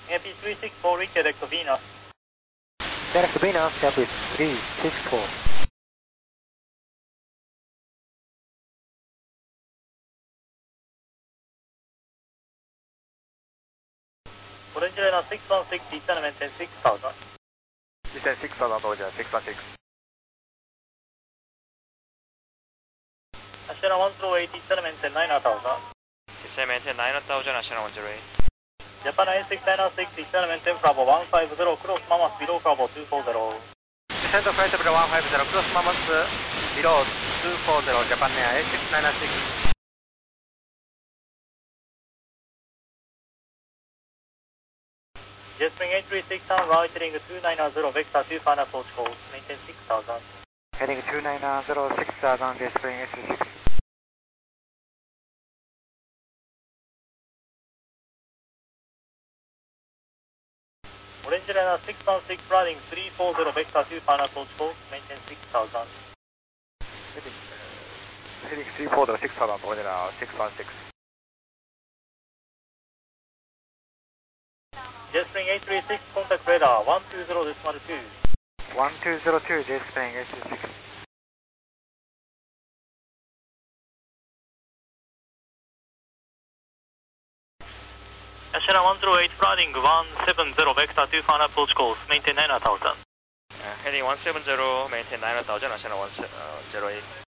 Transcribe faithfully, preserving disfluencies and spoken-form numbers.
A P three six four, redirect to Venus. Direct to Venus, A P three six four. Orange Liner six one six, descend and maintain six thousand. Descend six thousand, Roger, six one six. Ashana one zero eight, descend and maintain nine thousand. Descend maintain nine thousand, Ashana one zero eight. Japan A six nine six, descend and maintain Bravo one five zero, cross Mamas below Bravo two four zero. Descend to flight level one five zero, cross Mamas below two four zero, Japan Air A six nine six. Jetspring eight three six on right, heading two nine zero, vector two final approach course, maintain six thousand. Heading two nine zero, six thousand, Jetspring eight three six. Orange Liner six one six, running three four zero, vector two final approach course, maintain six thousand. Heading, heading three four zero, six thousand, Roger, six one six. Jetspring eight three six, contact radar one two zero decimal two. one two zero two, Jetspring eight three six. Ashana one zero eight, running one seven zero, vector two final approach course, maintain nine thousand. Uh, heading one seven zero, maintain nine thousand, Ashana one zero eight.